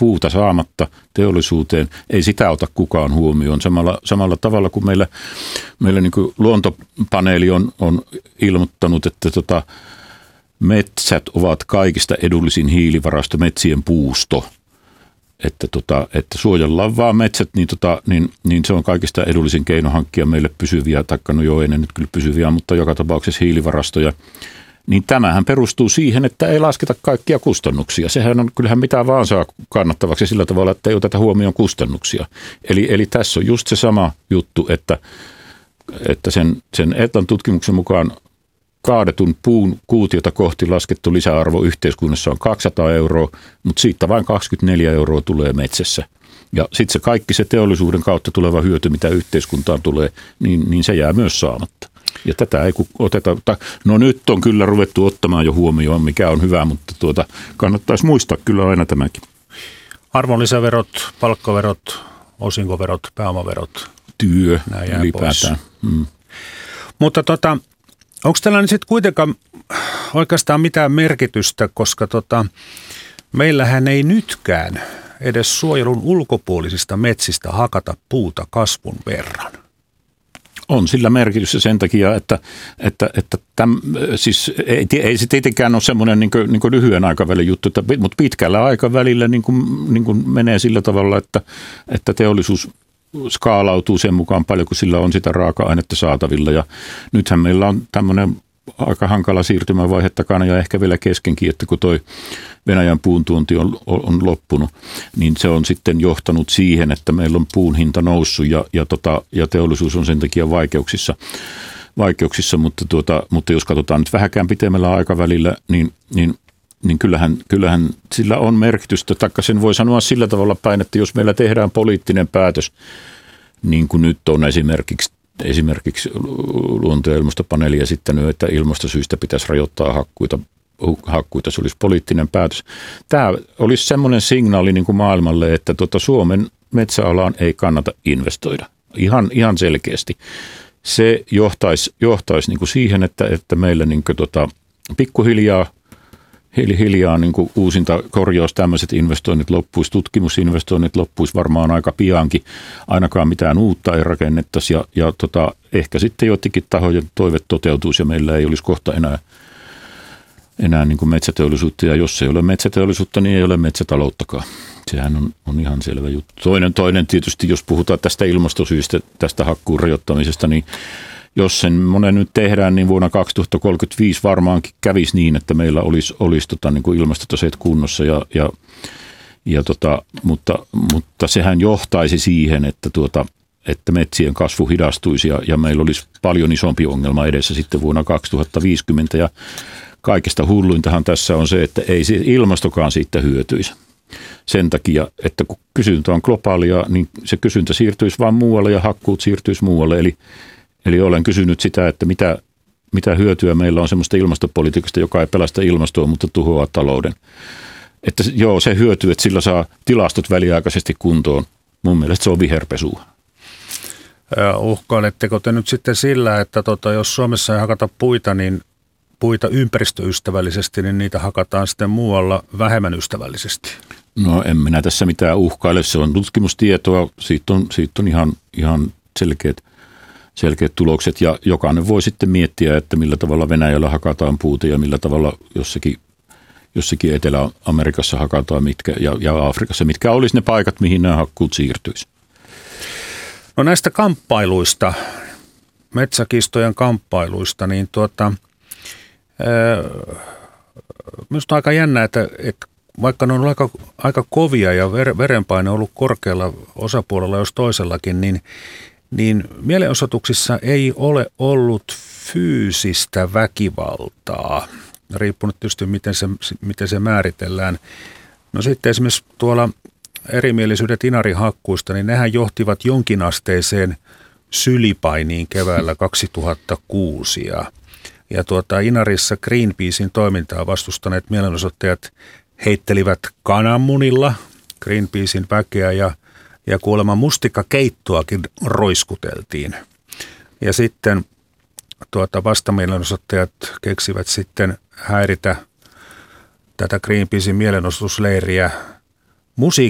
puuta saamatta teollisuuteen, ei sitä ota kukaan huomioon. Samalla tavalla kuin meillä niin kuin luontopaneeli on ilmoittanut, että metsät ovat kaikista edullisin hiilivarasto, metsien puusto. Että suojellaan vaan metsät, niin se on kaikista edullisin keino hankkia meille pysyviä, taikka no joo, ei ne nyt kyllä pysyviä, mutta joka tapauksessa hiilivarastoja. Niin tämähän perustuu siihen, että ei lasketa kaikkia kustannuksia. Sehän on kyllähän mitä vaan saa kannattavaksi sillä tavalla, että ei oteta huomioon kustannuksia. Eli tässä on just se sama juttu, että sen Etlan tutkimuksen mukaan kaadetun puun kuutiota kohti laskettu lisäarvo yhteiskunnassa on 200 €, mutta siitä vain 24 € tulee metsässä. Ja sitten se kaikki se teollisuuden kautta tuleva hyöty, mitä yhteiskuntaan tulee, niin se jää myös saamatta. Ja tätä ei oteta, no nyt on kyllä ruvettu ottamaan jo huomioon, mikä on hyvä, mutta kannattaisi muistaa kyllä aina tämäkin. Arvonlisäverot, palkkaverot, osinkoverot, pääomaverot. Työ ylipäätään. Mutta onko tällä nyt sitten kuitenkaan oikeastaan mitään merkitystä, koska meillähän ei nytkään edes suojelun ulkopuolisista metsistä hakata puuta kasvun verran. On sillä merkitystä sen takia, että siis ei se tietenkään ole semmoinen niin kuin lyhyen aikavälin juttu, mutta pitkällä aikavälillä niin kuin menee sillä tavalla, että teollisuus skaalautuu sen mukaan paljon, kun sillä on sitä raaka-ainetta saatavilla. Ja nythän meillä on tämmöinen aika hankala siirtymävaihe takana ja ehkä vielä keskenkin, että kun toi Venäjän puuntuonti on loppunut, niin se on sitten johtanut siihen, että meillä on puun hinta noussut ja teollisuus on sen takia vaikeuksissa, mutta jos katsotaan nyt vähäkään pitemmällä aikavälillä, niin kyllähän sillä on merkitystä, taikka sen voi sanoa sillä tavalla päin, että jos meillä tehdään poliittinen päätös, niin kuin nyt on esimerkiksi luonto- ja ilmastopaneeli esittänyt, että ilmastosyistä pitäisi rajoittaa hakkuita, se olisi poliittinen päätös. Tämä olisi semmoinen signaali niin kuin maailmalle, että Suomen metsäalaan ei kannata investoida. Ihan selkeästi. Se johtaisi niin kuin siihen, että meillä niin kuin pikkuhiljaa niin kuin uusinta korjaus, tämmöiset investoinnit loppuisi, tutkimusinvestoinnit loppuisi varmaan aika piankin, ainakaan mitään uutta ei rakennettaisi ja ehkä sitten joidenkin tahojen toive toteutuisi ja meillä ei olisi kohta enää niin kuin metsäteollisuutta ja jos ei ole metsäteollisuutta, niin ei ole metsätalouttakaan. Sehän on ihan selvä juttu. Toinen tietysti, jos puhutaan tästä ilmastosyistä, tästä hakkuun rajoittamisesta, niin jos sen monen nyt tehdään, niin vuonna 2035 varmaankin kävisi niin, että meillä olisi niin kuin ilmastotaseet kunnossa, mutta sehän johtaisi siihen, että metsien kasvu hidastuisi ja meillä olisi paljon isompi ongelma edessä sitten vuonna 2050. Ja kaikista hulluintahan tässä on se, että ei se ilmastokaan siitä hyötyisi. Sen takia, että kun kysyntä on globaalia, niin se kysyntä siirtyisi vaan muualle ja hakkuut siirtyisi muualle. Eli olen kysynyt sitä, että mitä hyötyä meillä on semmoista ilmastopolitiikasta, joka ei pelasta ilmastoa, mutta tuhoaa talouden. Että joo, se hyötyy, että sillä saa tilastot väliaikaisesti kuntoon. Mun mielestä se on viherpesua. Uhkailetteko te nyt sitten sillä, että jos Suomessa ei hakata puita ympäristöystävällisesti, niin niitä hakataan sitten muualla vähemmän ystävällisesti? No en minä tässä mitään uhkaile. Se on tutkimustietoa. Siitä on ihan selkeät tulokset ja jokainen voi sitten miettiä, että millä tavalla Venäjällä hakataan puuta ja millä tavalla jossakin Etelä-Amerikassa hakataan ja Afrikassa, mitkä olisi ne paikat, mihin nämä hakkuut siirtyisi. No näistä kamppailuista, metsäkistojen kamppailuista, niin minusta on aika jännä, että vaikka ne on aika kovia ja verenpaine on ollut korkealla osapuolella jos toisellakin, niin mielenosoituksissa ei ole ollut fyysistä väkivaltaa, riippunut tietysti miten se määritellään. No sitten esimerkiksi tuolla erimielisyydet inarihakkuista, niin nehän johtivat jonkinasteiseen sylipainiin keväällä 2006 ja Inarissa Greenpeacein toimintaa vastustaneet mielenosoittajat heittelivät kananmunilla Greenpeacein väkeä ja kuulemma mustikkakeittoakin roiskuteltiin. Ja sitten vastamielenosoittajat keksivät sitten häiritä tätä Greenpeacein mielenosoitusleiriä musiikin